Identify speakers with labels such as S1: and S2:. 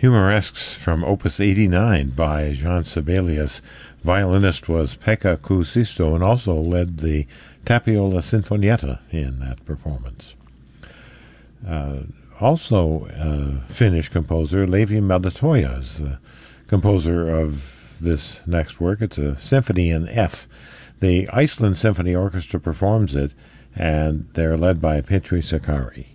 S1: Humoresques from Opus 89 by Jean Sibelius. Violinist was Pekka Kuusisto and also led the Tapiola Sinfonietta in that performance. Also Finnish composer Leevi Madetoja is the composer of this next work. It's a symphony in F. The Iceland Symphony Orchestra performs it, and they're led by Petri Sakari.